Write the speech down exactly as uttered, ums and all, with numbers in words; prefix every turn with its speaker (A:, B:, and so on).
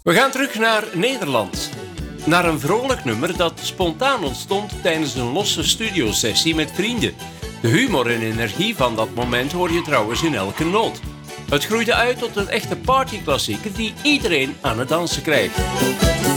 A: We gaan terug naar Nederland. Naar een vrolijk nummer dat spontaan ontstond tijdens een losse studiosessie met vrienden. De humor en energie van dat moment hoor je trouwens in elke noot. Het groeide uit tot een echte partyklassieker die iedereen aan het dansen krijgt.